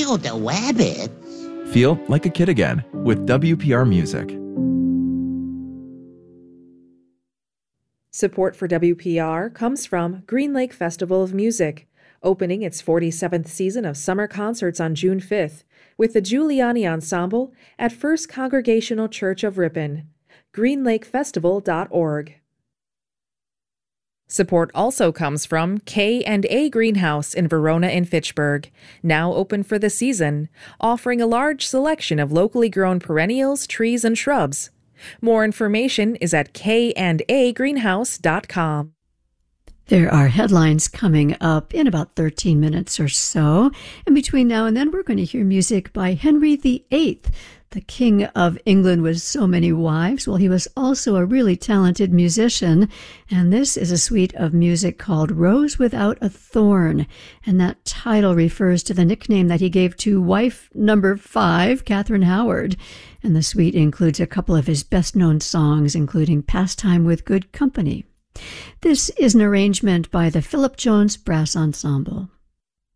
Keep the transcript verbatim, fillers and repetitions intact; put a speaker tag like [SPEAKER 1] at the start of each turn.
[SPEAKER 1] Feel the wabbits.
[SPEAKER 2] Feel like a kid again with W P R Music.
[SPEAKER 3] Support for W P R comes from Green Lake Festival of Music, opening its forty-seventh season of summer concerts on June fifth with the Giuliani Ensemble at First Congregational Church of Ripon. green lake festival dot org. Support also comes from K and A Greenhouse in Verona and Fitchburg, now open for the season, offering a large selection of locally grown perennials, trees, and shrubs. More information is at k and a greenhouse dot com.
[SPEAKER 4] There are headlines coming up in about thirteen minutes or so. And between now and then, we're going to hear music by Henry the Eighth, the King of England with so many wives. Well, he was also a really talented musician. And this is a suite of music called Rose Without a Thorn. And that title refers to the nickname that he gave to wife number five, Catherine Howard. And the suite includes a couple of his best-known songs, including Pastime with Good Company. This is an arrangement by the Philip Jones Brass Ensemble.